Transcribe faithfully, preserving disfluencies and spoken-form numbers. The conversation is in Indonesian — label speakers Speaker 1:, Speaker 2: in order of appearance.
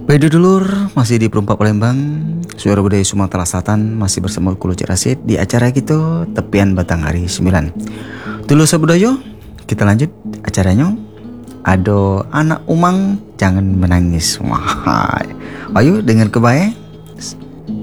Speaker 1: Baik dulur, masih di Perumpak Palembang, Suara Budaya Sumatera Selatan, masih bersama Kulo Cik Rasid di acara kita Tepian Batanghari sembilan. Dulu sabudayo, kita lanjut acaranya. Ada anak umang jangan menangis. Wah, ayo dengan kebaik.